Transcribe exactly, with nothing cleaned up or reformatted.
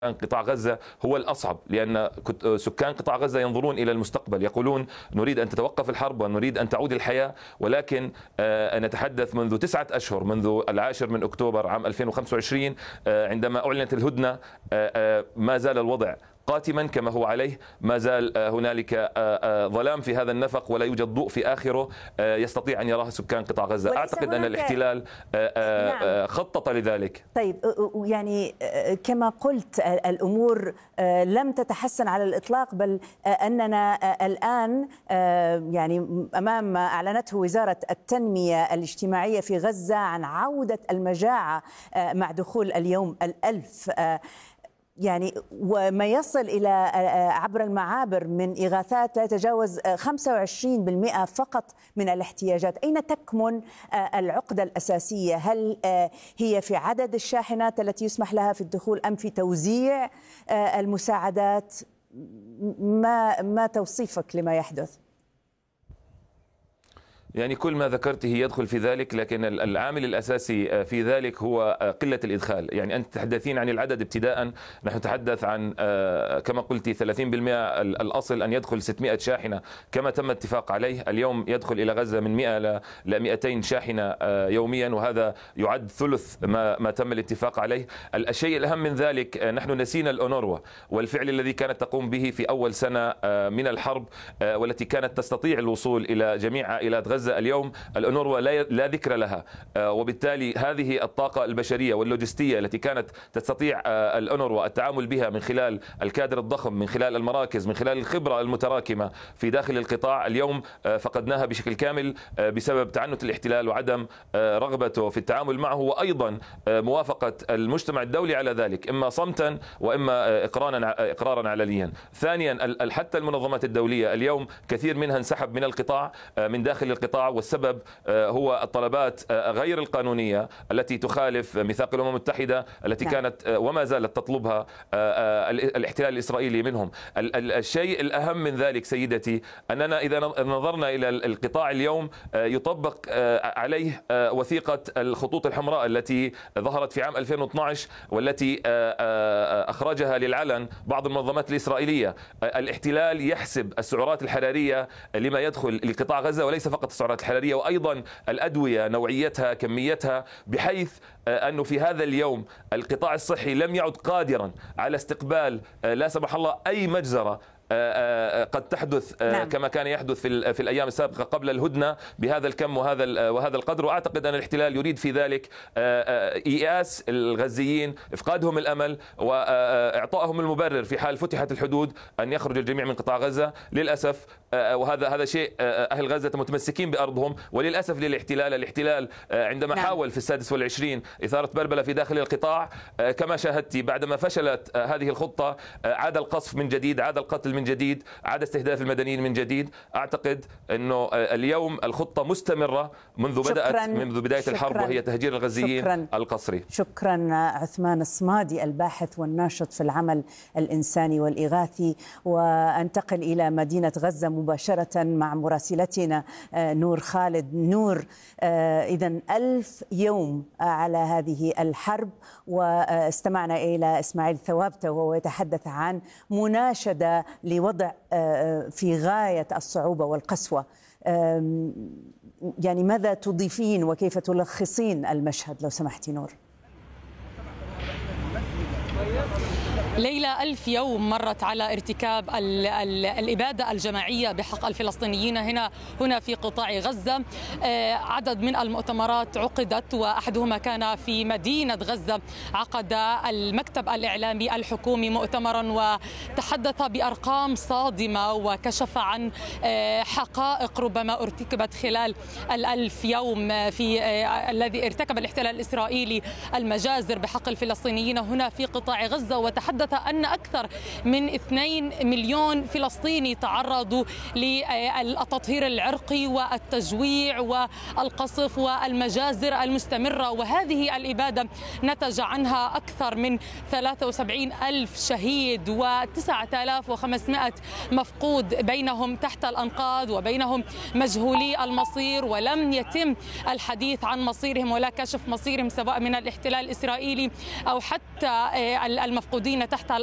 قطاع غزة هو الأصعب، لأن سكان قطاع غزة ينظرون إلى المستقبل، يقولون نريد أن تتوقف الحرب ونريد أن تعود الحياة، ولكن نتحدث منذ تسعة أشهر، منذ العاشر من أكتوبر عام ألفين وخمسة وعشرين عندما أعلنت الهدنة ما زال الوضع قاتما كما هو عليه، ما زال هنالك ظلام في هذا النفق ولا يوجد ضوء في آخره يستطيع أن يراه سكان قطاع غزة. أعتقد أن الاحتلال نعم. خطط لذلك. طيب يعني كما قلت الأمور لم تتحسن على الإطلاق، بل أننا الآن يعني أمام ما أعلنته وزارة التنمية الاجتماعية في غزة عن عودة المجاعة مع دخول اليوم الألف، يعني وما يصل إلى عبر المعابر من إغاثات لا يتجاوز خمسة وعشرين بالمئة فقط من الاحتياجات. أين تكمن العقدة الأساسية؟ هل هي في عدد الشاحنات التي يسمح لها في الدخول أم في توزيع المساعدات؟ ما ما توصيفك لما يحدث؟ يعني كل ما ذكرته يدخل في ذلك، لكن العامل الأساسي في ذلك هو قلة الإدخال. يعني أنت تتحدثين عن العدد ابتداء، نحن نتحدث عن كما قلت ثلاثين بالمئة، الأصل أن يدخل ستمئة شاحنة كما تم اتفاق عليه. اليوم يدخل إلى غزة من مئة ل مئتين شاحنة يوميا، وهذا يعد ثلث ما ما تم الاتفاق عليه. الشيء الأهم من ذلك، نحن نسينا الأونروا والفعل الذي كانت تقوم به في أول سنة من الحرب، والتي كانت تستطيع الوصول إلى جميع عائلات غزة. اليوم الأونروا لا ذكر لها، وبالتالي هذه الطاقة البشرية واللوجستية التي كانت تستطيع الأونروا التعامل بها من خلال الكادر الضخم، من خلال المراكز، من خلال الخبرة المتراكمة في داخل القطاع، اليوم فقدناها بشكل كامل بسبب تعنت الاحتلال وعدم رغبته في التعامل معه، وأيضا موافقة المجتمع الدولي على ذلك، إما صمتا وإما إقرارا إقرارا علنيا. ثانيا، حتى المنظمات الدولية اليوم كثير منها انسحب من القطاع، من داخل القطاع، والسبب هو الطلبات غير القانونية التي تخالف ميثاق الأمم المتحدة، التي نعم. كانت وما زالت تطلبه الاحتلال الإسرائيلي منهم. الشيء الأهم من ذلك سيدتي أننا إذا نظرنا إلى القطاع اليوم يطبق عليه وثيقة الخطوط الحمراء التي ظهرت في عام ألفين واثني عشر، والتي أخرجها للعلن بعض المنظمات الإسرائيلية. الاحتلال يحسب السعرات الحرارية لما يدخل لقطاع غزة، وليس فقط السعرات الحرارية، وأيضا الأدوية نوعيتها كميتها، بحيث أنه في هذا اليوم القطاع الصحي لم يعد قادرا على استقبال لا سمح الله أي مجزرة قد تحدث نعم. كما كان يحدث في في الايام السابقه قبل الهدنه بهذا الكم وهذا وهذا القدر. واعتقد ان الاحتلال يريد في ذلك اياس الغزيين، افقادهم الامل، واعطائهم المبرر في حال فتحت الحدود ان يخرج الجميع من قطاع غزه. للاسف وهذا هذا شيء اهل غزه متمسكين بارضهم، وللاسف للاحتلال الاحتلال عندما نعم. حاول في السادس والعشرين اثاره بلبله في داخل القطاع، كما شاهدتي بعدما فشلت هذه الخطه عاد القصف من جديد، عاد القتل من جديد، عاد استهداف المدنيين من جديد. أعتقد أنه اليوم الخطة مستمرة منذ بدأت منذ بداية شكراً الحرب، وهي تهجير الغزيين شكراً القسري. شكرا عثمان الصمادي، الباحث والناشط في العمل الإنساني والإغاثي. وأنتقل إلى مدينة غزة مباشرة مع مراسلتنا نور خالد. نور، إذن ألف يوم على هذه الحرب، واستمعنا إلى إسماعيل ثوابته وهو يتحدث عن مناشدة لوضع في غاية الصعوبة والقسوة. يعني ماذا تضيفين وكيف تلخصين المشهد لو سمحتي نور؟ ليلى، ألف يوم مرت على ارتكاب ال ال الإبادة الجماعية بحق الفلسطينيين هنا هنا في قطاع غزة. عدد من المؤتمرات عقدت، وأحدهما كان في مدينة غزة. عقد المكتب الإعلامي الحكومي مؤتمرا وتحدث بأرقام صادمة، وكشف عن حقائق ربما ارتكبت خلال الألف يوم في الذي ارتكب الاحتلال الإسرائيلي المجازر بحق الفلسطينيين هنا في قطاع غزة. وتحدث أن أكثر من اثنين مليون فلسطيني تعرضوا للتطهير العرقي والتجويع والقصف والمجازر المستمرة، وهذه الإبادة نتج عنها أكثر من ثلاثة وسبعين ألف شهيد وتسعة آلاف وخمسمائة مفقود، بينهم تحت الأنقاض وبينهم مجهولي المصير، ولم يتم الحديث عن مصيرهم ولا كشف مصيرهم سواء من الاحتلال الإسرائيلي أو حتى المفقودين فتحت